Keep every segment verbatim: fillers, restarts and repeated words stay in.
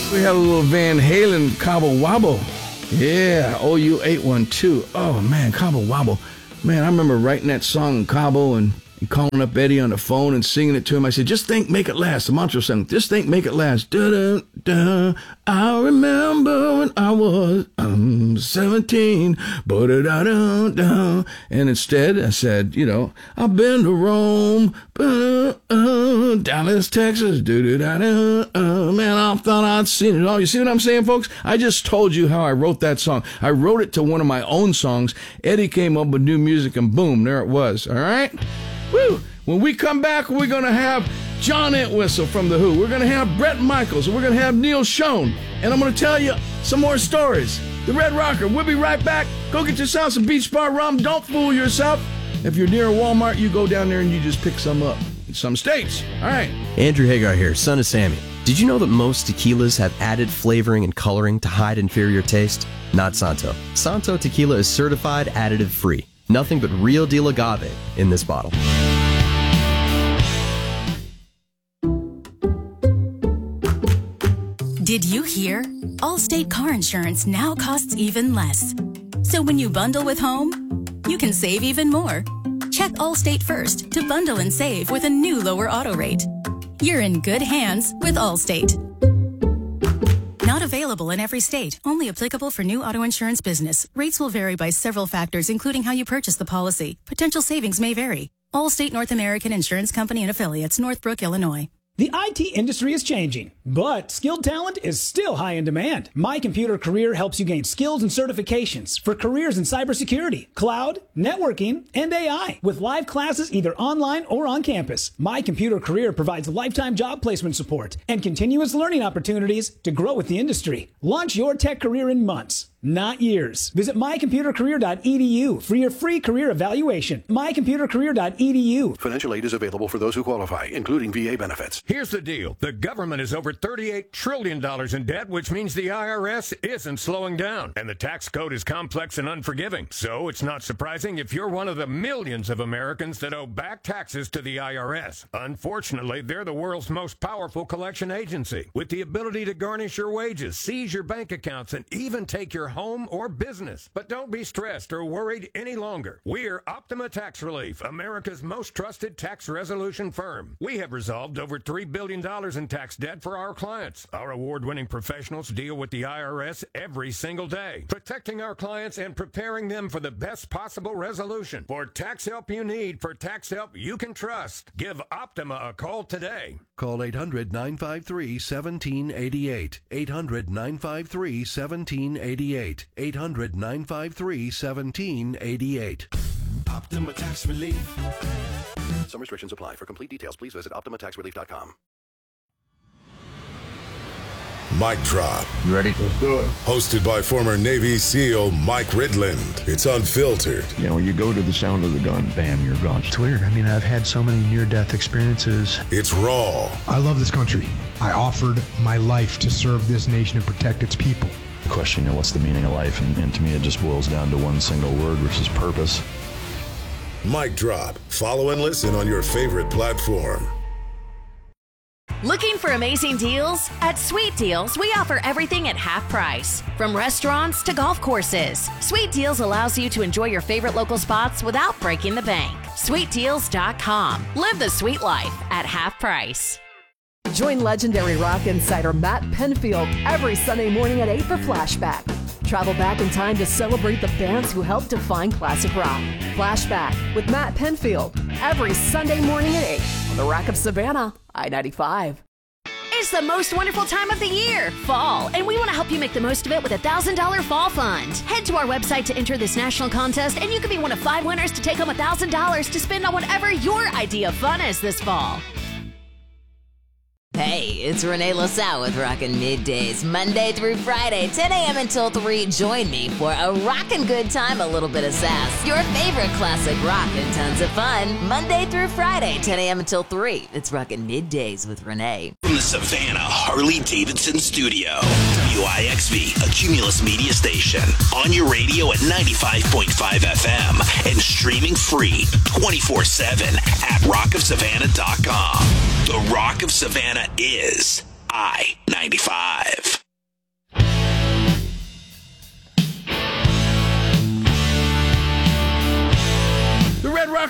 We had a little Van Halen, Cobble Wobble. Yeah, O U eight one two. Oh, man, Cobble Wobble. Man, I remember writing that song, Cobble, and, and calling up Eddie on the phone and singing it to him. I said, just think, make it last. The mantra song, just think, make it last. Da-da-da. I remember when I was um, seventeen. Ba-da-da-da-da. And instead, I said, you know, I've been to Rome, uh, Dallas, Texas. Da-da-da-da. Man, I thought I'd seen it all. You see what I'm saying, folks? I just told you how I wrote that song. I wrote it to one of my own songs. Eddie came up with new music, and boom, there it was. All right? Woo! When we come back, we're going to have John Entwistle from The Who. We're going to have Bret Michaels. And we're going to have Neil Schon. And I'm going to tell you some more stories. The Red Rocker. We'll be right back. Go get yourself some Beach Bar rum. Don't fool yourself. If you're near a Walmart, you go down there and you just pick some up. In some states. All right. Andrew Hagar here, son of Sammy. Did you know that most tequilas have added flavoring and coloring to hide inferior taste? Not Santo. Santo tequila is certified additive free. Nothing but real deal agave in this bottle. Did you hear? Allstate car insurance now costs even less. So when you bundle with home, you can save even more. Check Allstate first to bundle and save with a new lower auto rate. You're in good hands with Allstate. Not available in every state. Only applicable for new auto insurance business. Rates will vary by several factors, including how you purchase the policy. Potential savings may vary. Allstate North American Insurance Company and Affiliates, Northbrook, Illinois. The I T industry is changing, but skilled talent is still high in demand. My Computer Career helps you gain skills and certifications for careers in cybersecurity, cloud, networking, and A I. With live classes either online or on campus, My Computer Career provides lifetime job placement support and continuous learning opportunities to grow with the industry. Launch your tech career in months, not years. Visit my computer career dot e d u for your free career evaluation. my computer career dot e d u. Financial aid is available for those who qualify, including V A benefits. Here's the deal. The government is over thirty-eight trillion dollars in debt, which means the I R S isn't slowing down. And the tax code is complex and unforgiving. So it's not surprising if you're one of the millions of Americans that owe back taxes to the I R S. Unfortunately, they're the world's most powerful collection agency, with the ability to garnish your wages, seize your bank accounts, and even take your home or business. But don't be stressed or worried any longer. We're Optima Tax Relief, America's most trusted tax resolution firm. We have resolved over three billion dollars in tax debt for our clients. Our award-winning professionals deal with the I R S every single day, protecting our clients and preparing them for the best possible resolution. For tax help you need, for tax help you can trust, give Optima a call today. Call eight hundred, nine five three, one seven eight eight. eight hundred, nine five three, one seven eight eight. eight hundred, nine five three, one seven eight eight. Optima Tax Relief. Some restrictions apply. For complete details, please visit optima tax relief dot com. Mic Drop. You ready? Let's do it. Hosted by former Navy SEAL Mike Ridland. It's unfiltered. You know, when you go to the sound of the gun, bam, you're gone. It's weird. I mean, I've had so many near-death experiences. It's raw. I love this country. I offered my life to serve this nation and protect its people. The question, you know, what's the meaning of life? And, and to me, it just boils down to one single word, which is purpose. Mic Drop. Follow and listen on your favorite platform. Looking for amazing deals? At Sweet Deals, we offer everything at half price. From restaurants to golf courses, Sweet Deals allows you to enjoy your favorite local spots without breaking the bank. sweet deals dot com. Live the sweet life at half price. Join legendary rock insider Matt Penfield every Sunday morning at eight for Flashback. Travel back in time to celebrate the bands who helped define classic rock. Flashback with Matt Penfield every Sunday morning at eight on the Rock of Savannah, I ninety-five. It's the most wonderful time of the year, fall, and we want to help you make the most of it with a one thousand dollars Fall Fund. Head to our website to enter this national contest, and you could be one of five winners to take home one thousand dollars to spend on whatever your idea of fun is this fall. Hey, it's Renee LaSalle with Rockin' Middays, Monday through Friday, ten a.m. until three. Join me for a rockin' good time, a little bit of sass, your favorite classic rock, and tons of fun. Monday through Friday, ten a.m. until three. It's Rockin' Middays with Renee. From the Savannah Harley-Davidson studio, W I X V, a Cumulus media station, on your radio at ninety-five point five F M, and streaming free twenty-four seven at rock of savannah dot com. The Rock of Savannah is I ninety-five.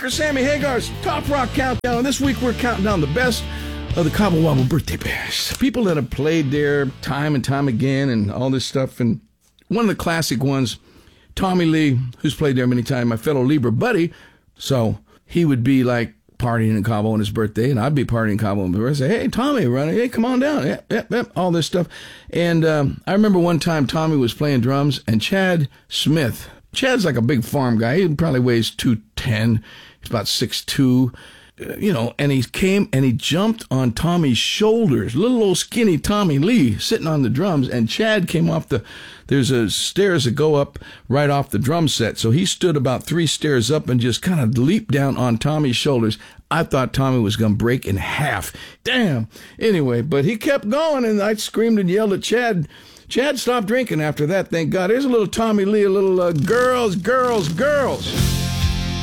for Sammy Hagar's Top Rock Countdown. And this week we're counting down the best of the Cabo Wabo birthday bash. People that have played there time and time again and all this stuff. And one of the classic ones, Tommy Lee, who's played there many times, my fellow Libra buddy. So he would be like partying in Cabo on his birthday, and I'd be partying in Cabo on my birthday. Say, hey, Tommy, run, hey, come on down. Yep, yep, yep, all this stuff. And um, I remember one time Tommy was playing drums, and Chad Smith, Chad's like a big farm guy. He probably weighs two ten. He's about six two. Uh, you know, and he came and he jumped on Tommy's shoulders. Little old skinny Tommy Lee sitting on the drums, and Chad came off the, there's a stairs that go up right off the drum set. So he stood about three stairs up and just kind of leaped down on Tommy's shoulders. I thought Tommy was going to break in half. Damn. Anyway, but he kept going, and I screamed and yelled at Chad. Chad stopped drinking after that, thank God. Here's a little Tommy Lee, a little uh, girls, girls, girls.